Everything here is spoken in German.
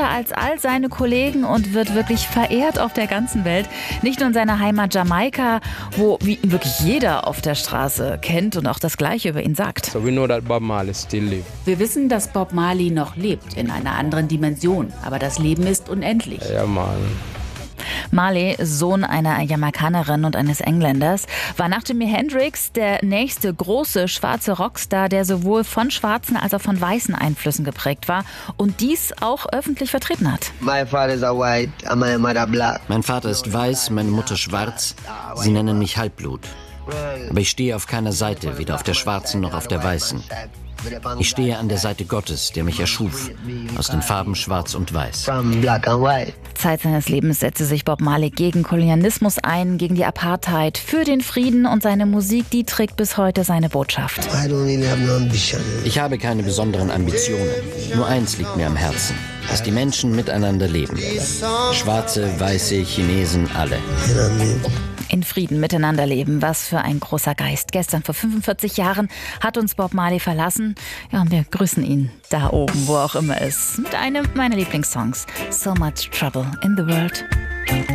bekannter als all seine Kollegen und wird wirklich verehrt auf der ganzen Welt. Nicht nur in seiner Heimat Jamaika, wo ihn wirklich jeder auf der Straße kennt und auch das Gleiche über ihn sagt. Wir wissen, dass Bob Marley noch lebt, in einer anderen Dimension. Aber das Leben ist unendlich. Marley, Sohn einer Jamaikanerin und eines Engländers, war nach Jimi Hendrix der nächste große schwarze Rockstar, der sowohl von schwarzen als auch von weißen Einflüssen geprägt war und dies auch öffentlich vertreten hat. Mein Vater ist weiß, meine Mutter schwarz. Sie nennen mich Halbblut. Aber ich stehe auf keiner Seite, weder auf der schwarzen noch auf der weißen. Ich stehe an der Seite Gottes, der mich erschuf, aus den Farben Schwarz und Weiß. Zeit seines Lebens setzte sich Bob Marley gegen Kolonialismus ein, gegen die Apartheid, für den Frieden und seine Musik, die trägt bis heute seine Botschaft. Ich habe keine besonderen Ambitionen. Nur eins liegt mir am Herzen, dass die Menschen miteinander leben. Schwarze, Weiße, Chinesen, alle. In Frieden miteinander leben, was für ein großer Geist. Gestern vor 45 Jahren hat uns Bob Marley verlassen. Ja, und wir grüßen ihn da oben, wo auch immer ist, mit einem meiner Lieblingssongs, So Much Trouble in the World.